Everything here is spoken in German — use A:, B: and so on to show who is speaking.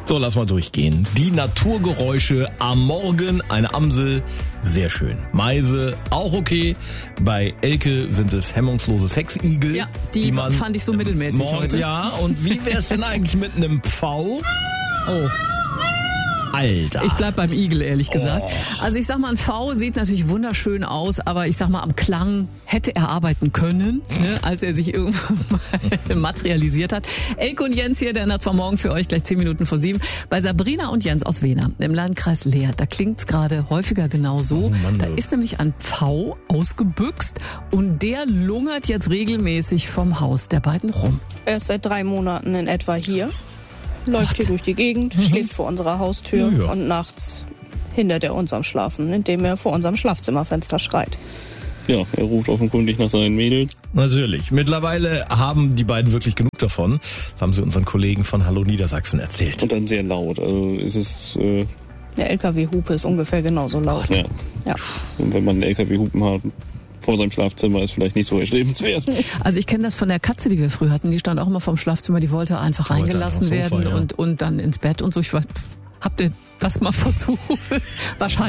A: So, lass mal durchgehen. Die Naturgeräusche am Morgen, eine Amsel, sehr schön. Meise, auch okay. Bei Elke sind es hemmungslose Sexigel.
B: Ja, die
A: man
B: fand ich so mittelmäßig heute.
A: Ja, und wie wär's denn eigentlich mit einem Pfau?
B: Oh.
A: Alter.
B: Ich bleib beim Igel, ehrlich gesagt. Also ich sag mal, ein V sieht natürlich wunderschön aus, aber ich sag mal, am Klang hätte er arbeiten können, ne, als er sich irgendwann mal materialisiert hat. Elke und Jens hier, der ändert zwar morgen für euch gleich 10 Minuten vor 7. Bei Sabrina und Jens aus Wehner im Landkreis Leer, da klingt's gerade häufiger genau so.
A: Oh Mann,
B: da ist nämlich ein Pfau ausgebüxt und der lungert jetzt regelmäßig vom Haus der beiden rum.
C: Er ist seit 3 Monaten in etwa hier. Läuft hier durch die Gegend, schläft vor unserer Haustür und nachts hindert er uns am Schlafen, indem er vor unserem Schlafzimmerfenster schreit.
D: Ja, er ruft offenkundig nach seinen Mädels.
A: Natürlich. Mittlerweile haben die beiden wirklich genug davon. Das haben sie unseren Kollegen von Hallo Niedersachsen erzählt.
D: Und dann sehr laut. Also es ist...
C: Der LKW-Hupe ist ungefähr genauso laut.
D: Ja.
C: Ja.
D: Und wenn man einen LKW-Hupen hat vor seinem Schlafzimmer, ist vielleicht nicht so erstrebenswert.
B: Also ich kenne das von der Katze, die wir früher hatten. Die stand auch immer vorm Schlafzimmer. Die wollte einfach reingelassen
A: einfach aufs Sofa,
B: werden
A: ja.
B: und dann ins Bett und so. Habt ihr das mal versucht? Wahrscheinlich.